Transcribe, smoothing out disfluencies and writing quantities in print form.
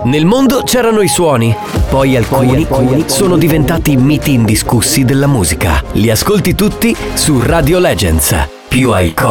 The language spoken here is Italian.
Nel mondo c'erano i suoni, poi alcuni sono diventati miti indiscussi della musica. Li ascolti tutti su Radio Legends, più iconici